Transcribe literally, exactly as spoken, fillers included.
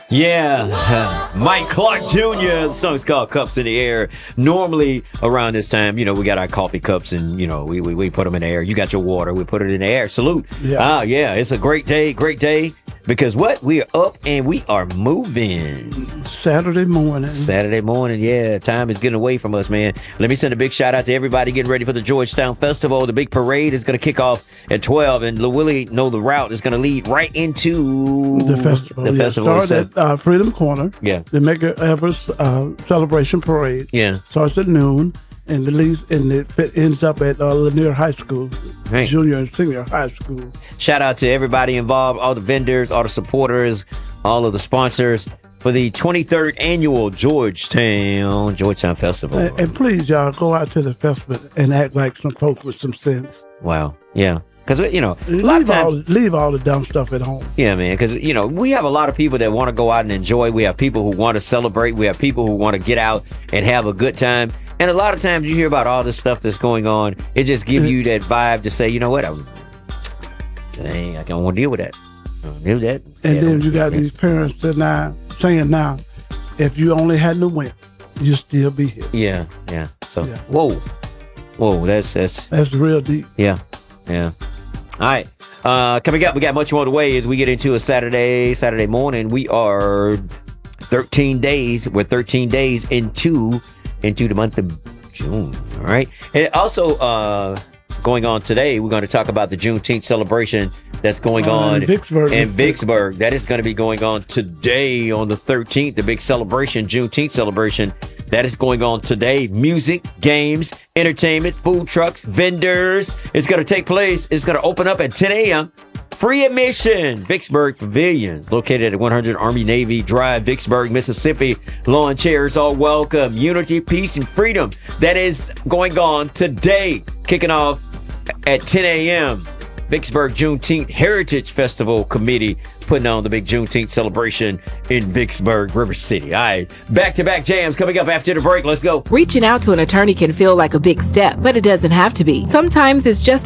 Yeah, Mike Clark Junior The song's called Cups in the Air. Normally around this time, you know, we got our coffee cups and, you know, we, we, we put them in the air. You got your water, we put it in the air. Salute. Yeah. Ah, yeah, it's a great day, great day. Because what? We are up and we are moving. Saturday morning. Saturday morning, yeah. Time is getting away from us, man. Let me send a big shout out to everybody getting ready for the Georgetown Festival. The big parade is going to kick off at twelve, and Lil Willie know the route is going to lead right into The festival. The yeah. festival. Start at uh, Freedom Corner. Yeah. The Medgar Evers uh, celebration parade. Yeah. Starts at noon. And the leads, and it ends up at uh, Lanier High School, Right. junior and senior high school. Shout out to everybody involved, all the vendors, all the supporters, all of the sponsors for the twenty-third annual Georgetown Georgetown Festival. And, and please, y'all, go out to the festival and act like some folks with some sense. Wow. Yeah. Because, you know, a lot of Leave all, times, leave all the dumb stuff at home. yeah, man, because, you know, we have a lot of people that want to go out and enjoy. We have people who want to celebrate. We have people who want to get out and have a good time. And a lot of times you hear about all this stuff that's going on. It just gives you that vibe to say, you know what, I'm, dang, I don't want to deal with that. I don't deal with that. And Yeah, then don't- you got these parents that now saying now, if you only had to win, you still be here. Yeah, yeah. So, Yeah. whoa, whoa, that's, that's, That's real deep. yeah, yeah. All right. Uh, coming up, we got much more the way as we get into a Saturday, Saturday morning. We are thirteen days. We're thirteen days into into the month of June. All right. And also, uh, going on today, we're going to talk about the Juneteenth celebration that's going Uh, on in Vicksburg. in Vicksburg. That is going to be going on today on the thirteenth. The big celebration, Juneteenth celebration. That is going on today. Music, games, entertainment, food trucks, vendors. It's going to take place. It's going to open up at ten a.m. Free admission. Vicksburg Pavilions, located at one hundred Army Navy Drive, Vicksburg, Mississippi. Lawn chairs are welcome. Unity, peace, and freedom. That is going on today. Kicking off at ten a.m. Vicksburg Juneteenth Heritage Festival Committee putting on the big Juneteenth celebration in Vicksburg, River City. All right, back-to-back jams coming up after the break. Let's go. Reaching out to an attorney can feel like a big step, but it doesn't have to be. Sometimes it's just